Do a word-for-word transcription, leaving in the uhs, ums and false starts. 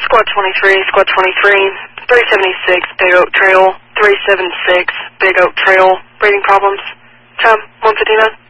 Squad twenty-three, Squad twenty-three, three seventy-six, Big Oak Trail, three seventy-six, Big Oak Trail, breathing problems. Time, one fifty-nine.